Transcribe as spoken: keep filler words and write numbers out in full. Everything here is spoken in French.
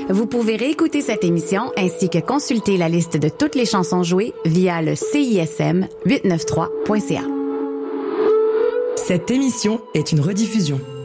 Vous pouvez réécouter cette émission ainsi que consulter la liste de toutes les chansons jouées via le C I S M huit cent quatre-vingt-treize point C A. Cette émission est une rediffusion.